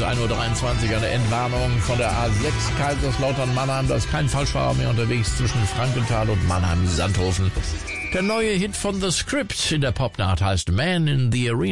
bis 1:23 Uhr eine Entwarnung von der A6 Kaiserslautern-Mannheim. Da ist kein Falschfahrer mehr unterwegs zwischen Frankenthal und Mannheim-Sandhofen. Der neue Hit von The Script in der Popnacht heißt Man in the Arena.